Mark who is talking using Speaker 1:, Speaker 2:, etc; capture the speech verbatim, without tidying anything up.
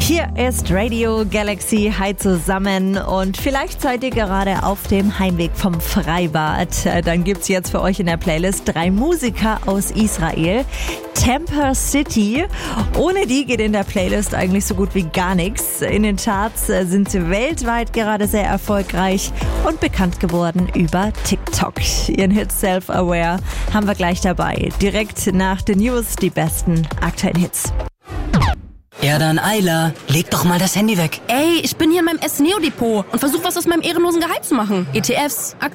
Speaker 1: Hier ist Radio Galaxy. Hi zusammen und vielleicht seid ihr gerade auf dem Heimweg vom Freibad. Dann gibt's jetzt für euch in der Playlist drei Musiker aus Israel. Temper City. Ohne die geht in der Playlist eigentlich so gut wie gar nichts. In den Charts sind sie weltweit gerade sehr erfolgreich und bekannt geworden über TikTok. Ihren Hit Self-Aware haben wir gleich dabei. Direkt nach den News die besten aktuellen Hits.
Speaker 2: Ja dann, Ayla, leg doch mal das Handy weg.
Speaker 3: Ey, ich bin hier in meinem S N E O-Depot und versuche was aus meinem ehrenlosen Gehalt zu machen. E T Fs, Aktien.